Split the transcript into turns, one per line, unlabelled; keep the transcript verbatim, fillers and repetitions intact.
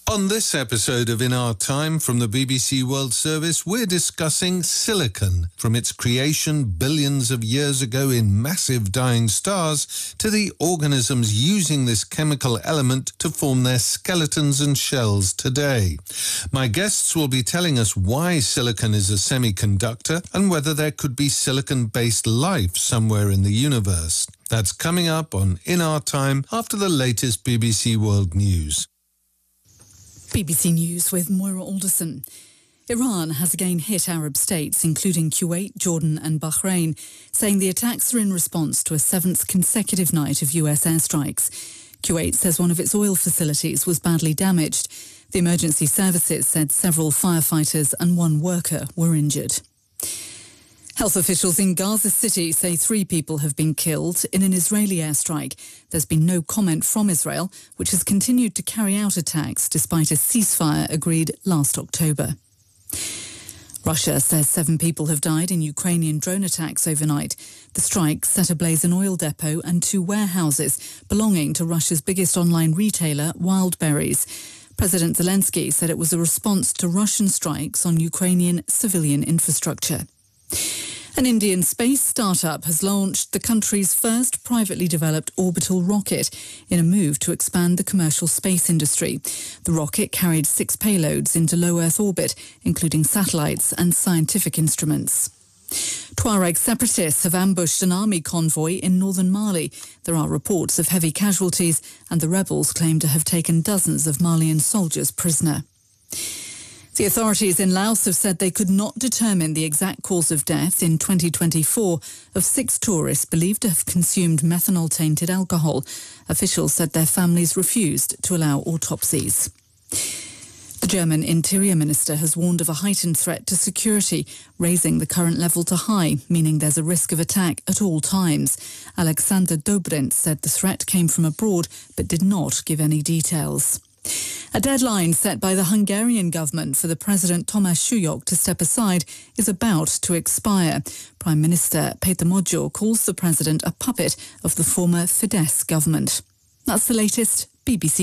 On this episode of In Our Time from the B B C World Service, we're discussing silicon, from its creation billions of years ago in massive dying stars to the organisms using this chemical element to form their skeletons and shells today. My guests will be telling us why silicon is a semiconductor and whether there could be silicon-based life somewhere in the universe. That's coming up on In Our Time after the latest B B C World News.
B B C News with Moira Alderson. Iran has again hit Arab states, including Kuwait, Jordan and Bahrain, saying the attacks are in response to a seventh consecutive night of U S airstrikes. Kuwait says one of its oil facilities was badly damaged. The emergency services said several firefighters and one worker were injured. Health officials in Gaza City say three people have been killed in an Israeli airstrike. There's been no comment from Israel, which has continued to carry out attacks despite a ceasefire agreed last October. Russia says seven people have died in Ukrainian drone attacks overnight. The strike set ablaze an oil depot and two warehouses belonging to Russia's biggest online retailer, Wildberries. President Zelensky said it was a response to Russian strikes on Ukrainian civilian infrastructure. An Indian space startup has launched the country's first privately developed orbital rocket in a move to expand the commercial space industry. The rocket carried six payloads into low Earth orbit, including satellites and scientific instruments. Tuareg separatists have ambushed an army convoy in northern Mali. There are reports of heavy casualties, and the rebels claim to have taken dozens of Malian soldiers prisoner. The authorities in Laos have said they could not determine the exact cause of death in twenty twenty-four of six tourists believed to have consumed methanol-tainted alcohol. Officials said their families refused to allow autopsies. The German Interior Minister has warned of a heightened threat to security, raising the current level to high, meaning there's a risk of attack at all times. Alexander Dobrindt said the threat came from abroad but did not give any details. A deadline set by the Hungarian government for the President Tamás Súlyog to step aside is about to expire. Prime Minister Péter Magyar calls the president a puppet of the former Fidesz government. That's the latest. B B C